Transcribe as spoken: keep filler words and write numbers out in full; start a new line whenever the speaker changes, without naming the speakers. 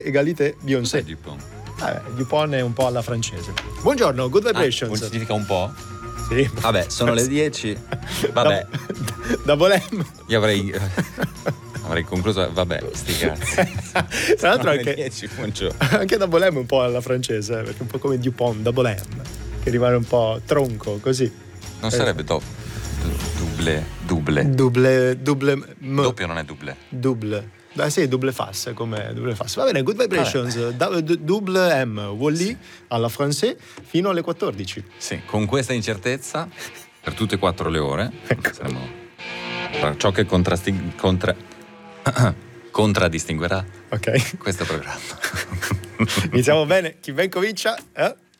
Egalité Beyoncé.
Dupont.
Vabbè, Dupont è un po' alla francese. Buongiorno, good vibrations.
Ah, significa un po'?
Sì.
Vabbè, sono le dieci. Vabbè.
Da, da Bolem.
Io avrei avrei concluso, vabbè, sti cazzi.
Tra l'altro
Sono le
anche,
dieci, buongiorno.
anche da Bolem è un po' alla francese, eh, perché è un po' come Dupont, da Bolem, che rimane un po' tronco, così.
Non sarebbe dopo. Double, double.
Double, double, m.
Doppio non è double.
Double. Beh, sì, double face, come double face. Va bene, good vibrations, da, d- double M, Wally sì. Alla francese fino alle quattordici.
Sì, con questa incertezza per tutte e quattro le ore
ecco.
saremo tra ciò che contrasti, contra, contraddistinguerà
ok
questo programma.
Iniziamo bene, chi ben comincia? Eh?